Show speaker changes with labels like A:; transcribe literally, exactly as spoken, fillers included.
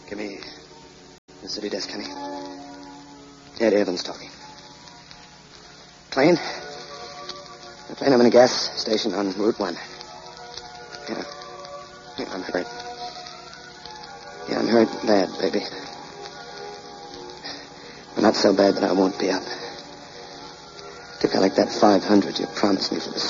A: Give me the city desk, honey. Eddie Evans talking. Plane? The plane, I'm in a gas station on Route one. Yeah. Yeah, I'm hurt. Yeah, I'm hurt bad, baby. But not so bad that I won't be up. To collect that five hundred you promised me for the